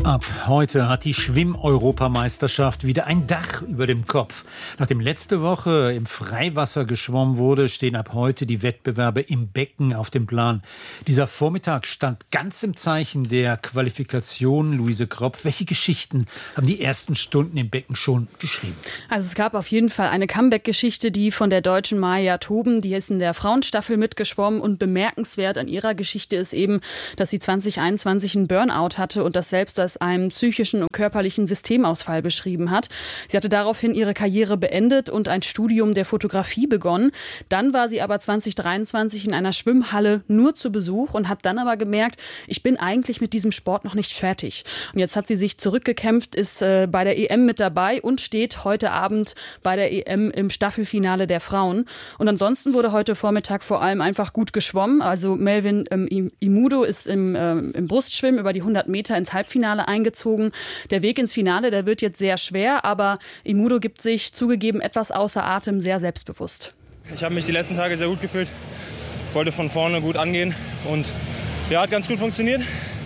Ab heute hat die Schwimm-Europameisterschaft wieder ein Dach über dem Kopf. Nachdem letzte Woche im Freiwasser geschwommen wurde, stehen ab heute die Wettbewerbe im Becken auf dem Plan. Dieser Vormittag stand ganz im Zeichen der Qualifikation. Luise Kropf, welche Geschichten haben die ersten Stunden im Becken schon geschrieben? Also es gab auf jeden Fall eine Comeback-Geschichte, die von der Deutschen Maja Toben, die ist in der Frauenstaffel mitgeschwommen, und bemerkenswert an ihrer Geschichte ist eben, dass sie 2021 einen Burnout hatte und das selbst als einen psychischen und körperlichen Systemausfall beschrieben hat. Sie hatte daraufhin ihre Karriere beendet und ein Studium der Fotografie begonnen. Dann war sie aber 2023 in einer Schwimmhalle nur zu Besuch und hat dann aber gemerkt, ich bin eigentlich mit diesem Sport noch nicht fertig. Und jetzt hat sie sich zurückgekämpft, ist bei der EM mit dabei und steht heute Abend bei der EM im Staffelfinale der Frauen. Und ansonsten wurde heute Vormittag vor allem einfach gut geschwommen. Also Melvin Imudo ist im Brustschwimmen über die 100 Meter ins Halbfinale eingezogen. Der Weg ins Finale, der wird jetzt sehr schwer, aber Imudo gibt sich zugegeben etwas außer Atem, sehr selbstbewusst. Ich habe mich die letzten Tage sehr gut gefühlt, wollte von vorne gut angehen und ja, hat ganz gut funktioniert.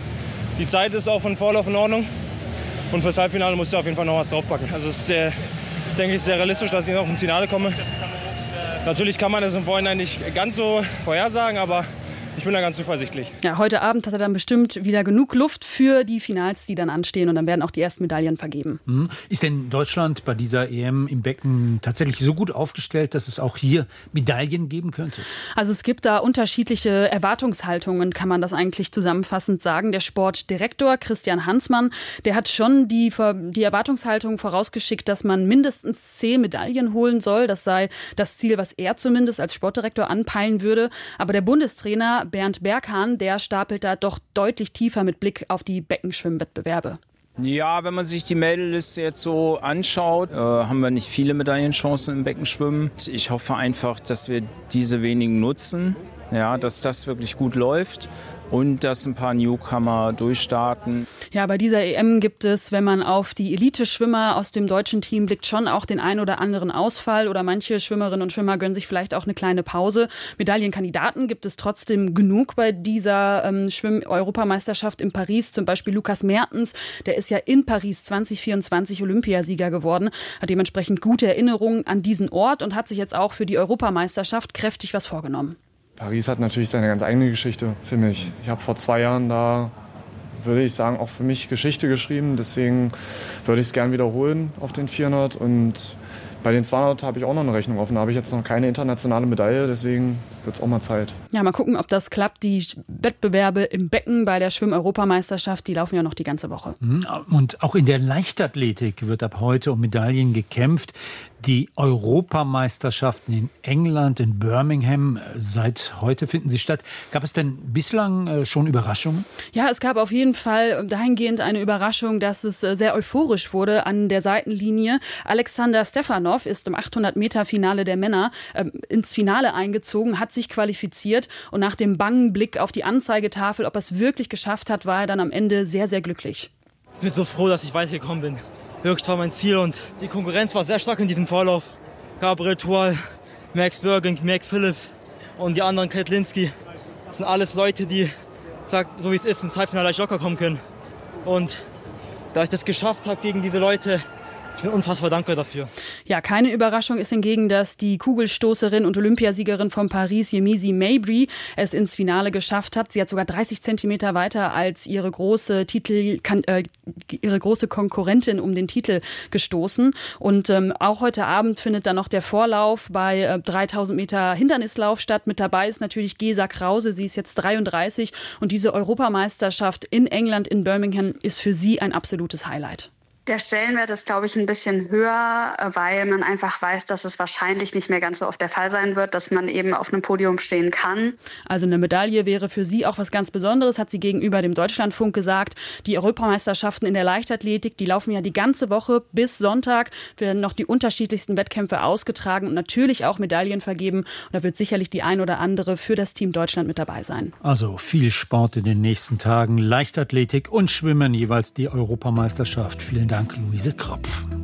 Die Zeit ist auch von Vorlauf in Ordnung und fürs Halbfinale musste ich auf jeden Fall noch was draufpacken. Also es ist denke ich, sehr realistisch, dass ich noch ins Finale komme. Natürlich kann man das im Vorhinein nicht ganz so vorhersagen, aber ich bin da ganz zuversichtlich. Ja, heute Abend hat er dann bestimmt wieder genug Luft für die Finals, die dann anstehen, und dann werden auch die ersten Medaillen vergeben. Ist denn Deutschland bei dieser EM im Becken tatsächlich so gut aufgestellt, dass es auch hier Medaillen geben könnte? Also es gibt da unterschiedliche Erwartungshaltungen, kann man das eigentlich zusammenfassend sagen. Der Sportdirektor Christian Hansmann, der hat schon die Erwartungshaltung vorausgeschickt, dass man mindestens 10 Medaillen holen soll. Das sei das Ziel, was er zumindest als Sportdirektor anpeilen würde. Aber der Bundestrainer Bernd Berghahn, der stapelt da doch deutlich tiefer mit Blick auf die Beckenschwimmwettbewerbe. Ja, wenn man sich die Medaillenliste jetzt so anschaut, haben wir nicht viele Medaillenchancen im Beckenschwimmen. Ich hoffe einfach, dass wir diese wenigen nutzen, ja, dass das wirklich gut läuft und dass ein paar Newcomer durchstarten. Ja, bei dieser EM gibt es, wenn man auf die Elite-Schwimmer aus dem deutschen Team blickt, schon auch den ein oder anderen Ausfall, oder manche Schwimmerinnen und Schwimmer gönnen sich vielleicht auch eine kleine Pause. Medaillenkandidaten gibt es trotzdem genug bei dieser Schwimm-Europameisterschaft in Paris. Zum Beispiel Lukas Mertens, der ist ja in Paris 2024 Olympiasieger geworden, hat dementsprechend gute Erinnerungen an diesen Ort und hat sich jetzt auch für die Europameisterschaft kräftig was vorgenommen. Paris hat natürlich seine ganz eigene Geschichte für mich. Ich habe vor 2 Jahren da, würde ich sagen, auch für mich Geschichte geschrieben. Deswegen würde ich es gern wiederholen auf den 400. Und bei den 200 habe ich auch noch eine Rechnung offen. Da habe ich jetzt noch keine internationale Medaille, deswegen wird es auch mal Zeit. Ja, mal gucken, ob das klappt. Die Wettbewerbe im Becken bei der Schwimm-Europameisterschaft, die laufen ja noch die ganze Woche. Und auch in der Leichtathletik wird ab heute um Medaillen gekämpft. Die Europameisterschaften in England, in Birmingham, seit heute finden sie statt. Gab es denn bislang schon Überraschungen? Ja, es gab auf jeden Fall dahingehend eine Überraschung, dass es sehr euphorisch wurde an der Seitenlinie. Alexander Stefanov ist im 800-Meter-Finale der Männer ins Finale eingezogen, hat sich qualifiziert, und nach dem bangen Blick auf die Anzeigetafel, ob er es wirklich geschafft hat, war er dann am Ende sehr, sehr glücklich. Ich bin so froh, dass ich weitergekommen bin. Wirklich war mein Ziel, und die Konkurrenz war sehr stark in diesem Vorlauf. Gabriel Tual, Max Bergen, Meg Phillips und die anderen Ketlinski. Das sind alles Leute, die, so wie es ist, ins Halbfinale leicht locker kommen können. Und da ich das geschafft habe gegen diese Leute, ich bin unfassbar dankbar dafür. Ja, keine Überraschung ist hingegen, dass die Kugelstoßerin und Olympiasiegerin von Paris, Yemisi Mabry, es ins Finale geschafft hat. Sie hat sogar 30 Zentimeter weiter als ihre große Konkurrentin um den Titel gestoßen. Und auch heute Abend findet dann noch der Vorlauf bei 3000 Meter Hindernislauf statt. Mit dabei ist natürlich Gesa Krause. Sie ist jetzt 33. Und diese Europameisterschaft in England, in Birmingham, ist für sie ein absolutes Highlight. Der Stellenwert ist, glaube ich, ein bisschen höher, weil man einfach weiß, dass es wahrscheinlich nicht mehr ganz so oft der Fall sein wird, dass man eben auf einem Podium stehen kann. Also eine Medaille wäre für sie auch was ganz Besonderes, hat sie gegenüber dem Deutschlandfunk gesagt. Die Europameisterschaften in der Leichtathletik, die laufen ja die ganze Woche bis Sonntag, werden noch die unterschiedlichsten Wettkämpfe ausgetragen und natürlich auch Medaillen vergeben. Und da wird sicherlich die ein oder andere für das Team Deutschland mit dabei sein. Also viel Sport in den nächsten Tagen, Leichtathletik und Schwimmen, jeweils die Europameisterschaft. Vielen Dank, Luise Kropf.